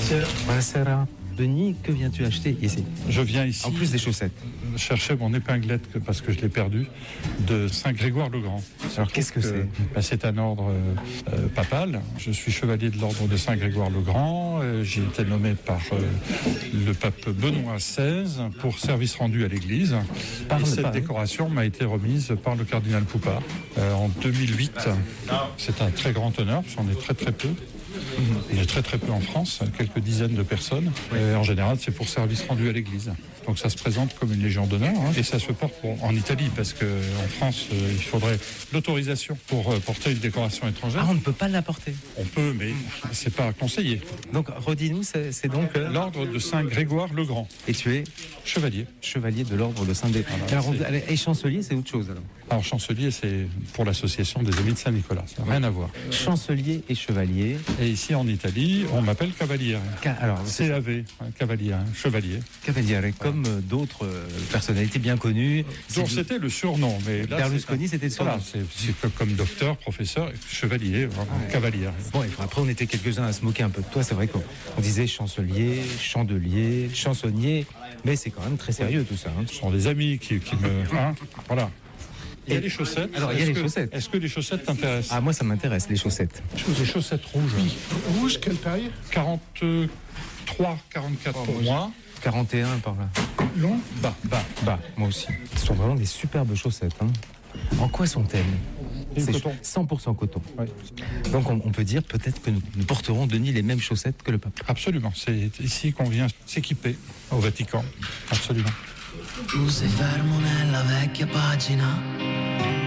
Buonasera. Denis, que viens-tu acheter ici? Je viens ici, En plus des chaussettes. chercher mon épinglette parce que je l'ai perdue, de Saint-Grégoire-le-Grand. Alors qu'est-ce que c'est? C'est un ordre papal. Je suis chevalier de l'ordre de Saint-Grégoire-le-Grand. J'ai été nommé par le pape Benoît XVI pour service rendu à l'Église. Et cette décoration m'a été remise par le cardinal Poupard en 2008. C'est un très grand honneur, j'en ai très très peu. Il y a très très peu en France, quelques dizaines de personnes. Et en général, c'est pour service rendu à l'Église. Donc ça se présente comme une légion d'honneur. Et ça se porte en Italie, parce qu'en France, il faudrait l'autorisation pour porter une décoration étrangère. Ah, on ne peut pas l'apporter. On peut, mais c'est pas conseillé. Donc, redis-nous, c'est donc... L'ordre de Saint-Grégoire-le-Grand. Et tu es Chevalier. chevalier de l'ordre de Saint-Grégoire. Alors, et chancelier, c'est autre chose, alors? Alors, chancelier, c'est pour l'association des Amis de Saint-Nicolas. Ça n'a rien à voir. Chancelier et chevalier. Et ici, en Italie, on m'appelle cavaliere. Alors, CAV, cavalier, chevalier. Cavaliere, comme d'autres personnalités bien connues. Donc c'était le surnom, mais là, Berlusconi, c'était le surnom. Voilà, c'est comme docteur, professeur, chevalier, cavalier. Bon, après, on était quelques-uns à se moquer un peu de toi. C'est vrai qu'on disait chancelier, chandelier, chansonnier, mais c'est quand même très sérieux tout ça. Ce sont des amis qui me... voilà. Il y a les chaussettes. Alors, il y a les chaussettes. Est-ce que les chaussettes t'intéressent? Ah, moi, ça m'intéresse, les chaussettes. Les chaussettes rouges. Oui. Rouge, quelle taille? 43, 44 pour moi. 41 par là. Long? Bas, moi aussi. Ce sont vraiment des superbes chaussettes. En quoi sont-elles? C'est coton. 100% coton. Oui. Donc on peut dire peut-être que nous porterons, Denis, les mêmes chaussettes que le pape. Absolument. C'est ici qu'on vient s'équiper au Vatican. Absolument. Tu sei fermo nella vecchia pagina